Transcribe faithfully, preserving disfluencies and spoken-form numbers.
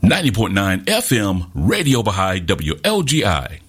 ninety point nine F M, Radio Baha'i, W L G I.